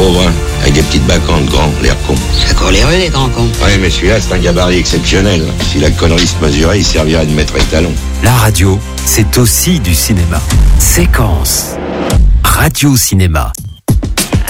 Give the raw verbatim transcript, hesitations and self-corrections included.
pauvre, hein, avec des petites bacantes, grand, l'air con. C'est coléreux, les grands cons. Ouais, mais celui-là, c'est un gabarit exceptionnel. Si la connerie se mesurait, il servirait de maître étalon. La radio, c'est aussi du cinéma. Séquence. Radio Cinéma.